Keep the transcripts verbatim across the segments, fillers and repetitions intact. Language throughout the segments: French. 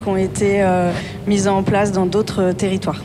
qui ont été euh, mises en place dans d'autres territoires.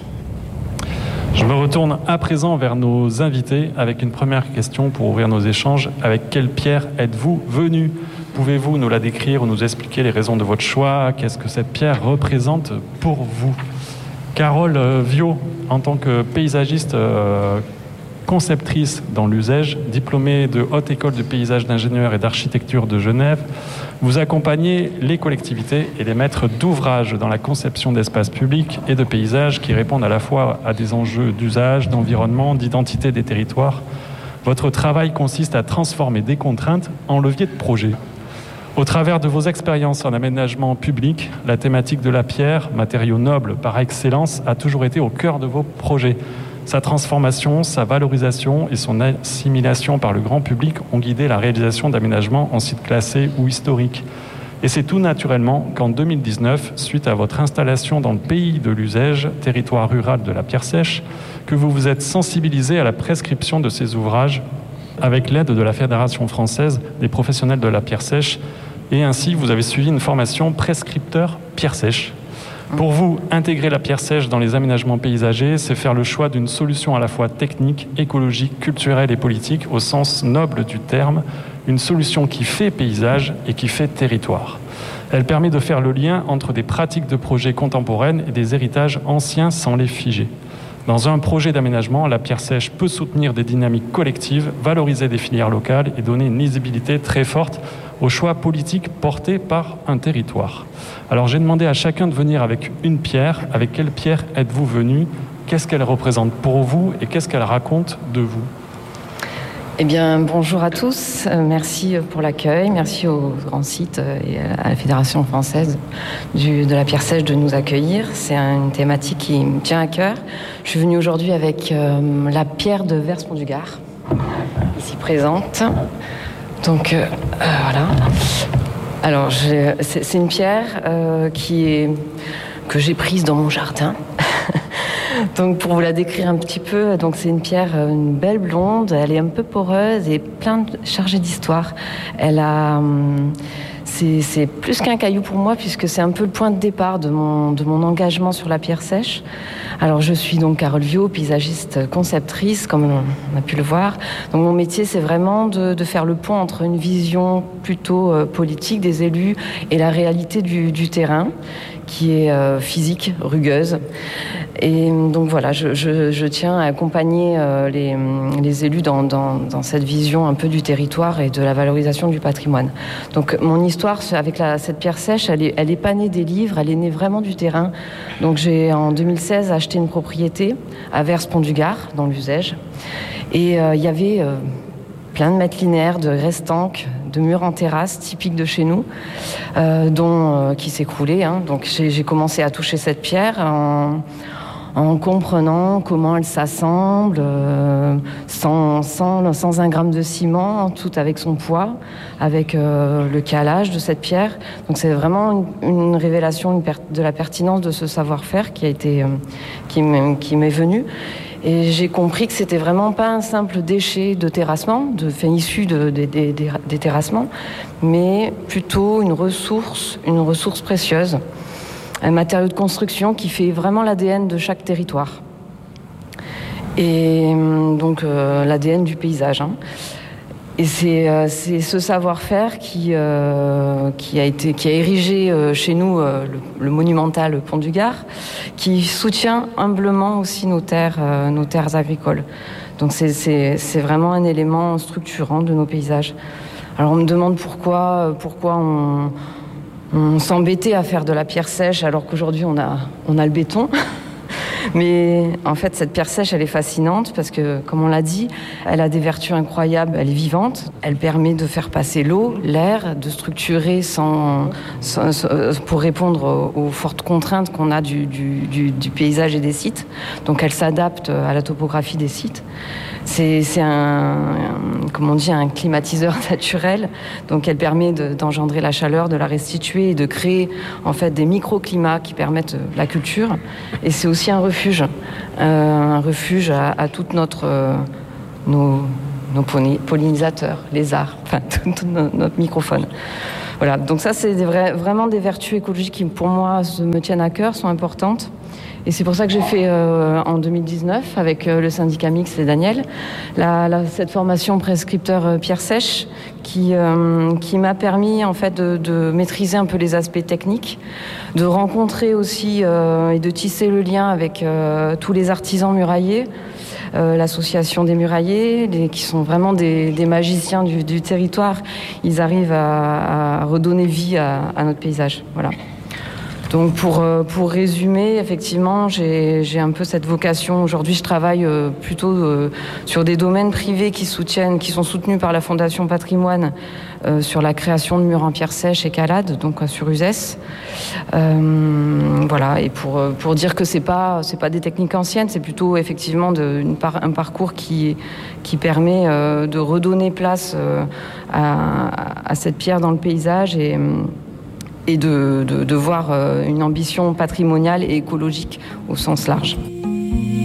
Je me retourne à présent vers nos invités avec une première question pour ouvrir nos échanges. Avec quelle pierre êtes-vous venus ? Pouvez-vous nous la décrire ou nous expliquer les raisons de votre choix ? Qu'est-ce que cette pierre représente pour vous ? Carole Viau, en tant que paysagiste euh, conceptrice dans l'Uzège, diplômée de Haute École de paysage d'ingénieur et d'architecture de Genève, vous accompagnez les collectivités et les maîtres d'ouvrage dans la conception d'espaces publics et de paysages qui répondent à la fois à des enjeux d'usage, d'environnement, d'identité des territoires. Votre travail consiste à transformer des contraintes en leviers de projet. Au travers de vos expériences en aménagement public, la thématique de la pierre, matériau noble par excellence, a toujours été au cœur de vos projets. Sa transformation, sa valorisation et son assimilation par le grand public ont guidé la réalisation d'aménagements en sites classés ou historiques. Et c'est tout naturellement qu'en deux mille dix-neuf, suite à votre installation dans le pays de l'Uzège, territoire rural de la Pierre Sèche, que vous vous êtes sensibilisé à la prescription de ces ouvrages avec l'aide de la Fédération française des professionnels de la Pierre Sèche. Et ainsi, vous avez suivi une formation prescripteur Pierre Sèche. Pour vous, intégrer la pierre sèche dans les aménagements paysagers, c'est faire le choix d'une solution à la fois technique, écologique, culturelle et politique, au sens noble du terme, une solution qui fait paysage et qui fait territoire. Elle permet de faire le lien entre des pratiques de projets contemporaines et des héritages anciens sans les figer. Dans un projet d'aménagement, la pierre sèche peut soutenir des dynamiques collectives, valoriser des filières locales et donner une lisibilité très forte aux choix politiques portés par un territoire. Alors j'ai demandé à chacun de venir avec une pierre. Avec quelle pierre êtes-vous venu ? Qu'est-ce qu'elle représente pour vous et qu'est-ce qu'elle raconte de vous ? Eh bien, bonjour à tous. Euh, merci pour l'accueil. Merci au Grand Site et à la Fédération française du, de la pierre sèche de nous accueillir. C'est une thématique qui me tient à cœur. Je suis venue aujourd'hui avec euh, la pierre de Vers-Pont-du-Gard, ici présente. Donc, euh, euh, voilà. Alors, j'ai, c'est, c'est une pierre euh, qui est, que j'ai prise dans mon jardin. Donc, pour vous la décrire un petit peu, donc c'est une pierre, une belle blonde. Elle est un peu poreuse et plein de, chargée d'histoire. Elle a, c'est, c'est plus qu'un caillou pour moi puisque c'est un peu le point de départ de mon, de mon engagement sur la pierre sèche. Alors, je suis donc Carole Viau, paysagiste conceptrice, comme on a pu le voir. Donc, mon métier, c'est vraiment de, de faire le pont entre une vision plutôt euh, politique des élus et la réalité du, du terrain, qui est euh, physique, rugueuse. Et donc voilà, je, je, je tiens à accompagner euh, les, les élus dans, dans, dans cette vision un peu du territoire et de la valorisation du patrimoine. Donc mon histoire avec la, cette pierre sèche, elle est, elle est pas née des livres, elle est née vraiment du terrain. Donc j'ai en deux mille seize acheté une propriété à Vers-Pont-du-Gard, dans l'Uzège. Et euh, il y avait euh, plein de mètres linéaires de restanques, de murs en terrasse typiques de chez nous, euh, dont, euh, qui s'écroulaient. Hein. Donc j'ai, j'ai commencé à toucher cette pierre en, en comprenant comment elle s'assemble, euh, sans, sans, sans un gramme de ciment, tout avec son poids, avec euh, le calage de cette pierre. Donc c'est vraiment une, une révélation une per- de la pertinence de ce savoir-faire qui a été, euh, qui, m'est, qui m'est venu. Et j'ai compris que c'était vraiment pas un simple déchet de terrassement, de, enfin, issu de, de, de, de, des terrassements, mais plutôt une ressource, une ressource précieuse, un matériau de construction qui fait vraiment l'A D N de chaque territoire. Et donc euh, l'A D N du paysage. Hein. Et c'est, euh, c'est ce savoir-faire qui, euh, qui, a été, qui a érigé euh, chez nous euh, le, le monumental Pont du Gard, qui soutient humblement aussi nos terres, euh, nos terres agricoles. Donc c'est, c'est, c'est vraiment un élément structurant de nos paysages. Alors on me demande pourquoi, pourquoi on, on s'embêtait à faire de la pierre sèche alors qu'aujourd'hui on a, on a le béton. Mais en fait, cette pierre sèche, elle est fascinante parce que, comme on l'a dit, elle a des vertus incroyables, elle est vivante, elle permet de faire passer l'eau, l'air, de structurer sans, sans, pour répondre aux, aux fortes contraintes qu'on a du, du, du, du paysage et des sites. Donc elle s'adapte à la topographie des sites. C'est, c'est un, un, comme on dit, un climatiseur naturel. Donc elle permet de, d'engendrer la chaleur, de la restituer et de créer en fait des microclimats qui permettent la culture. Et c'est aussi un refuge, euh, un refuge à, à toute notre euh, nos, nos pollinisateurs, les arts, enfin tout, tout notre microfaune. Voilà, donc ça, c'est des vrais, vraiment des vertus écologiques qui, pour moi, me tiennent à cœur, sont importantes. Et c'est pour ça que j'ai fait euh, en deux mille dix-neuf, avec euh, le syndicat mixte et Daniel, la, la, cette formation prescripteur euh, pierre sèche qui, euh, qui m'a permis en fait de, de maîtriser un peu les aspects techniques, de rencontrer aussi euh, et de tisser le lien avec euh, tous les artisans murailliers, euh, l'association des murailliers, les, qui sont vraiment des, des magiciens du, du territoire. Ils arrivent à, à redonner vie à, à notre paysage. Voilà. Donc pour, pour résumer, effectivement, j'ai, j'ai un peu cette vocation. Aujourd'hui, je travaille euh, plutôt euh, sur des domaines privés qui soutiennent, qui sont soutenus par la Fondation Patrimoine euh, sur la création de murs en pierre sèche et calade, donc euh, sur Uzès. Euh, voilà, et pour, pour dire que c'est pas, c'est pas des techniques anciennes, c'est plutôt effectivement de, une par, un parcours qui, qui permet euh, de redonner place euh, à, à cette pierre dans le paysage et et de, de, de voir une ambition patrimoniale et écologique au sens large.